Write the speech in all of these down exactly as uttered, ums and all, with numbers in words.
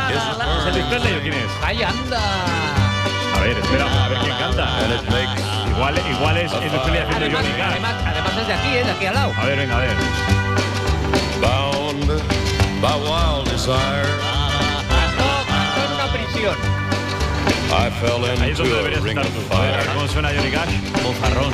¿Es Elvis Presley o quién es? ¡Ahí anda! A ver, espera, a ver quién canta. Igual, igual es Elvis Presley haciendo Además, Johnny Cash. además, además es de aquí, ¿eh? De aquí al lado. A ver, venga, a ver. Bound by wild desire, Cantó, cantó en una prisión. I fell Ahí es donde into a deberías ring estar of tú. A ver, fire. ¿cómo suena Johnny Cash? Bozarrón.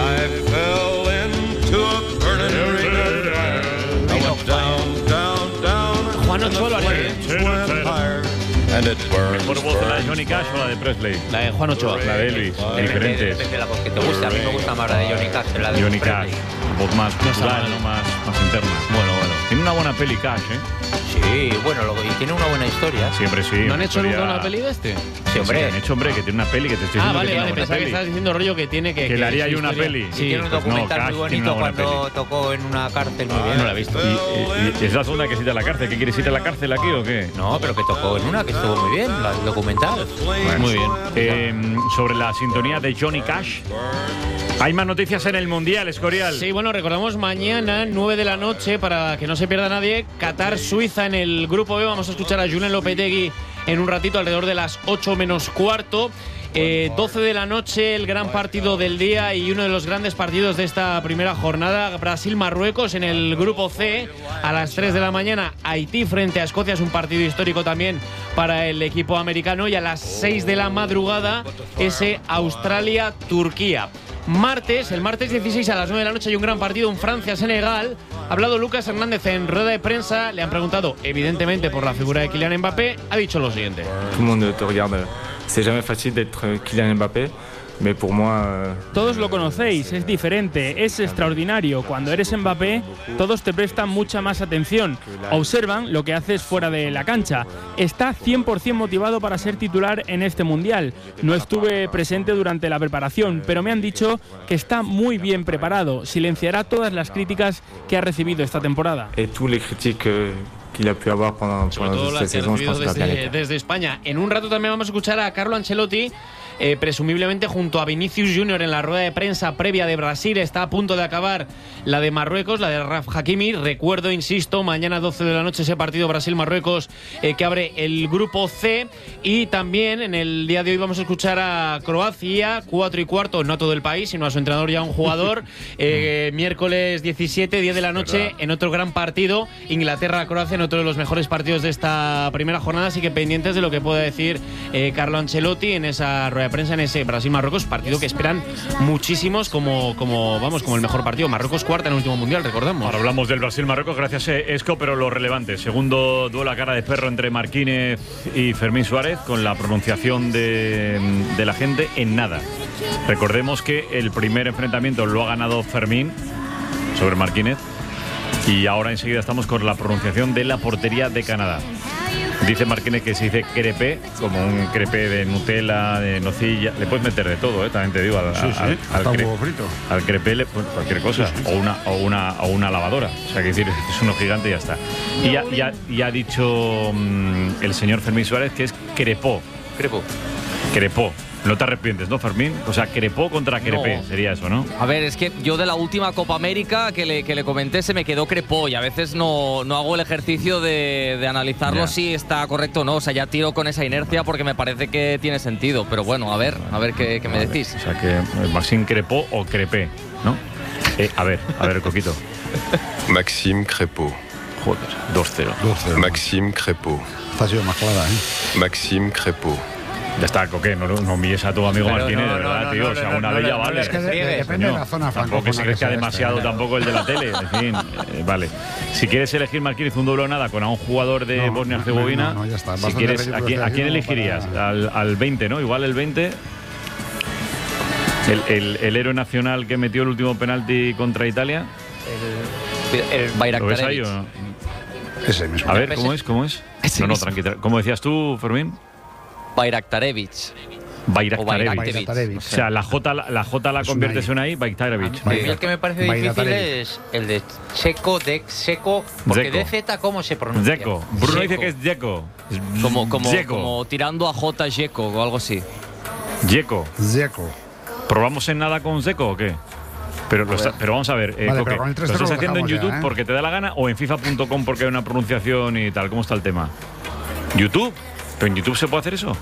I fell into a burning ring of fire. I went down, down, down. Juan Ochoa lo haría bien. Flames went higher, and it burns, ¿Mejor voz la de burns, Johnny Cash o la de Presley? La de Juan Ochoa. La de Elvis, Depende, diferentes. depende de la voz que te guste. A mí me gusta más la de Johnny Cash que la de Johnny Cash, Presley. voz más No está cultural, mal. no más, más interna. Bueno, bueno. Tiene una buena peli Cash, ¿eh? Sí, bueno, lo, y tiene una buena historia. Siempre sí. ¿No han hecho historia- nunca una peli de este? Sí, Sí, hombre. han hecho, hombre, que tiene una peli que te estoy Ah, diciendo vale, que tiene vale. una Pensaba que peli. estabas diciendo rollo que tiene que. Que le haría su yo una historia- peli. Sí, Sí. tiene un pues no, documental Cash muy tiene bonito una buena cuando peli. tocó en una cárcel muy bien. No la he visto. ¿Y, y- y es la segunda que se irá a la cárcel? ¿Qué quieres ir a la cárcel aquí o qué? No, pero que tocó en una que estuvo muy bien, la el documental. Muy bien. Eh, sobre la sintonía de Johnny Cash. Hay más noticias en el Mundial, Escorial. Sí, bueno, recordamos mañana, nueve de la noche, para que no se pierda nadie, Qatar-Suiza en el Grupo B. Vamos a escuchar a Julen Lopetegui en un ratito, alrededor de las ocho menos cuarto. Eh, doce de la noche, el gran partido del día y uno de los grandes partidos de esta primera jornada, Brasil-Marruecos en el Grupo C. A las tres de la mañana, Haití frente a Escocia, es un partido histórico también para el equipo americano. Y a las seis de la madrugada, ese Australia-Turquía. Martes, el martes dieciséis a las nueve de la noche hay un gran partido, un Francia-Senegal. Ha hablado Lucas Hernández en rueda de prensa, le han preguntado evidentemente por la figura de Kylian Mbappé, ha dicho lo siguiente. Tout le monde te regarde. C'est jamais facile d'être Kylian Mbappé, mais pour moi. Euh... Todos lo conocéis, es diferente, es extraordinario. Cuando eres Mbappé, todos te prestan mucha más atención. Observan lo que haces fuera de la cancha. Está cien por cien motivado para ser titular en este Mundial. No estuve presente durante la preparación, pero me han dicho que está muy bien preparado. Silenciará todas las críticas que ha recibido esta temporada. Et tous les critiques euh, qu'il a pu avoir pendant, Sobre pendant todo cette las que ha saison, je recibido pense qu'il va bien desde, être. desde España. En un rato también vamos a escuchar a Carlo Ancelotti, eh, presumiblemente junto a Vinicius Junior en la rueda de prensa previa de Brasil. Está a punto de acabar la de Marruecos, la de Raf Hakimi. Recuerdo, insisto, mañana doce de la noche ese partido Brasil-Marruecos eh, que abre el Grupo C. Y también en el día de hoy vamos a escuchar a Croacia, cuatro y cuarto, no a todo el país, sino a su entrenador y a un jugador. eh, miércoles diecisiete, diez de la noche, en otro gran partido, Inglaterra-Croacia, en otro de los mejores partidos de esta primera jornada. Así que pendientes de lo que pueda decir eh, Carlo Ancelotti en esa rueda de prensa, en ese Brasil-Marruecos, partido que esperan muchísimos como, como, vamos, como el mejor partido. Marruecos cuarta en el último mundial, recordamos. Ahora hablamos del Brasil-Marruecos, gracias a Esco, pero lo relevante. Segundo duelo a cara de perro entre Marquínez y Fermín Suárez, con la pronunciación de, de la gente en nada. Recordemos que el primer enfrentamiento lo ha ganado Fermín sobre Marquínez y ahora enseguida estamos con la pronunciación de la portería de Canadá. Dice Marquínez que se dice crepé, como un crepé de Nutella, de nocilla. Le puedes meter de todo, ¿eh? También te digo. Al, Sí, sí, al, hasta al, un cre- huevo frito. al crepé, le, pues, cualquier cosa. O, una, o, una, o una lavadora. O sea, que decir, es uno gigante y ya está. Y ha, y ha, y ha dicho mmm, el señor Fermín Suárez que es crepó. Crepo. Crepó. No te arrepientes, ¿no, Fermín? O sea, crepó contra crepé, No. sería eso, ¿no? A ver, es que yo de la última Copa América que le, que le comenté se me quedó crepó y a veces no, no hago el ejercicio de, de analizarlo Ya. si está correcto o no. O sea, ya tiro con esa inercia porque me parece que tiene sentido. Pero bueno, a ver, a ver qué, qué me Vale. decís. O sea, que eh, Maxime crepó o crepé, ¿no? Eh, a ver, a ver, Coquito. Maxime Crépeau. Joder, dos cero. dos cero. Maxime Crépeau. Esta ha sido más clara, ¿eh? Maxime Crépeau. Ya está, Coque, no, no humilles a tu amigo Pero Martínez, no, de no, verdad, no, tío. no, o sea, no, una no, bella no, vale. Es que de- friegues, depende de la zona Tampoco francófona se crezca sea demasiado este, ¿eh? tampoco el de la tele. En fin, eh, vale. Si quieres elegir, Marquínez, un doble o nada con a un jugador de No, Bosnia-Herzegovina, no, no, ya está. si Bastante quieres, ridículo ¿a quién, estoy a quién haciendo elegirías? para- Al, al veinte, ¿no? Igual el veinte. El, el, el héroe nacional que metió el último penalti contra Italia. El, el ¿Lo ves ahí Bayraktarevic. o no? Ese mismo. A ver, ¿cómo es? ¿Cómo es? Ese No, no, mismo. tranquila. ¿Cómo decías tú, Fermín? Bayraktarevic. Bayraktarevic. Bayraktarevic. O sea, la J, la, la, J la Es conviertes una en ahí, Bayraktarevic. A mí el que me parece difícil Bayraktarevic. es el de Checo, de Seco, porque Dzeko. D Z, ¿cómo se pronuncia? Dzeko. Bruno dice Dzeko. que es Dzeko. Es Como, como, Dzeko. como tirando a J. Dzeko o algo así. Dzeko. Dzeko. ¿Probamos en nada con Dzeko o qué? Pero, lo está- pero vamos a ver, eh, Vale, Coque, pero con el ¿lo tres cero estás lo haciendo en dejamos YouTube ya, ¿eh? porque te da la gana o en FIFA punto com porque hay una pronunciación y tal? ¿Cómo está el tema? YouTube. ¿Pero en YouTube se puede hacer eso?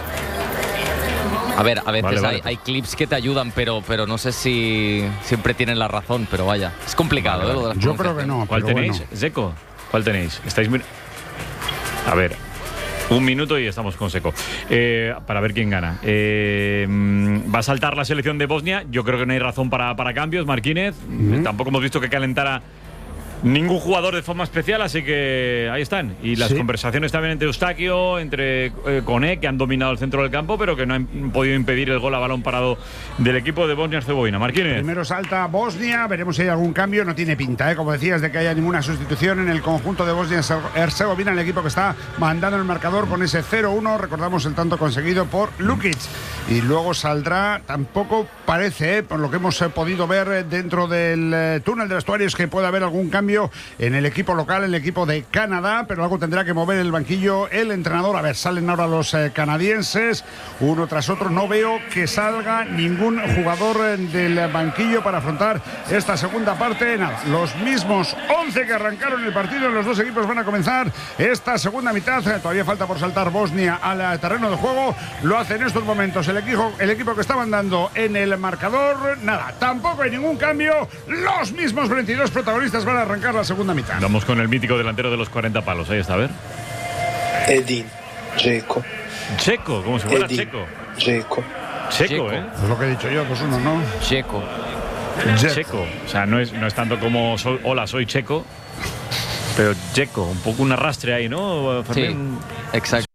A ver, a veces Vale, vale, hay, pues. hay clips que te ayudan, pero, pero no sé si siempre tienen la razón, pero vaya. Es complicado, Vale, ¿eh? Lo de las Yo creo que pronunciaciones. no. ¿Cuál pero tenéis? bueno. Seco. ¿Cuál tenéis? Estáis mir- A ver, un minuto y estamos con Seco. Eh, para ver quién gana. Eh, mm, va a saltar la selección de Bosnia. Yo creo que no hay razón para, para cambios, Marquínez. Ujú. Tampoco hemos visto que calentara ningún jugador de forma especial, así que ahí están. Y las Sí. conversaciones también entre Eustaquio, entre eh, Koné, que han dominado el centro del campo, pero que no han podido impedir el gol a balón parado del equipo de Bosnia-Herzegovina. Marquínez. Primero salta Bosnia, veremos si hay algún cambio. No tiene pinta, ¿eh? Como decías, de que haya ninguna sustitución en el conjunto de Bosnia-Herzegovina, el equipo que está mandando el marcador con ese cero uno. Recordamos el tanto conseguido por Lukic. Y luego saldrá, tampoco parece, ¿eh? Por lo que hemos eh, podido ver eh, dentro del eh, túnel de vestuarios, que puede haber algún cambio en el equipo local, el equipo de Canadá, pero algo tendrá que mover el banquillo el entrenador. A ver, salen ahora los eh, canadienses, uno tras otro. No veo que salga ningún jugador eh, del banquillo para afrontar esta segunda parte. Nada, los mismos once que arrancaron el partido, los dos equipos van a comenzar esta segunda mitad. Eh, Todavía falta por saltar Bosnia al eh, terreno de juego. Lo hace en estos momentos el equipo, el equipo que está mandando en el marcador. Nada, tampoco hay ningún cambio. Los mismos veintidós protagonistas van a arrancar la segunda mitad. Vamos con el mítico delantero de los cuarenta palos. Ahí está, a ver. Edin Dzeko. Checo, como si fuera Edin Checo. Dzeko. Checo, Checo. ¿eh? Es lo que he dicho yo, pues uno, ¿no? Checo. Checo. O sea, no es, no es tanto como soy- hola, soy Checo, pero Checo. Un poco un arrastre ahí, ¿no, Sí, Fermín? exacto.